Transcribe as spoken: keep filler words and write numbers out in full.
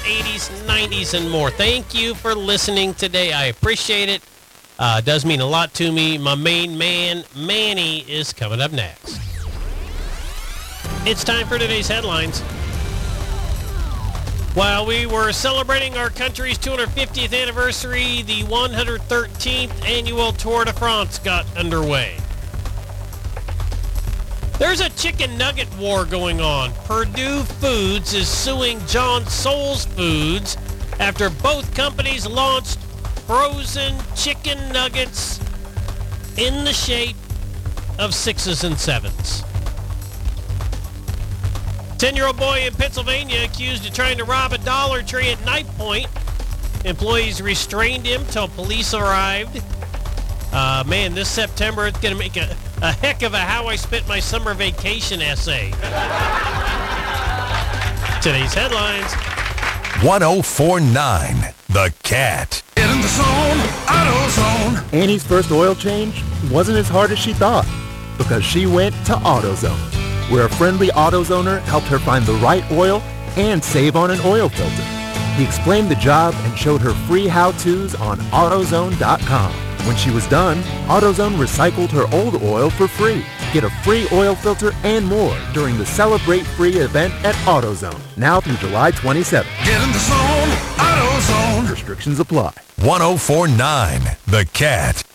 eighties, nineties, and more. Thank you for listening today. I appreciate it. Uh, it does mean a lot to me. My main man, Manny, is coming up next. It's time for today's headlines. While we were celebrating our country's two hundred fiftieth anniversary, the one hundred thirteenth annual Tour de France got underway. There's a chicken nugget war going on. Perdue Foods is suing John Souls Foods after both companies launched frozen chicken nuggets in the shape of sixes and sevens. ten-year-old boy in Pennsylvania accused of trying to rob a Dollar Tree at knife point. Employees restrained him till police arrived. Uh, man, this September it's going to make a, a heck of a How I Spent My Summer Vacation essay. Today's headlines. one oh four point nine The Cat. Get in the zone, AutoZone. Annie's first oil change wasn't as hard as she thought because she went to AutoZone, where a friendly AutoZoner helped her find the right oil and save on an oil filter. He explained the job and showed her free how-tos on AutoZone dot com. When she was done, AutoZone recycled her old oil for free. Get a free oil filter and more during the Celebrate Free event at AutoZone, now through July twenty-seventh. Get in the zone, AutoZone. Restrictions apply. one oh four point nine The Cat.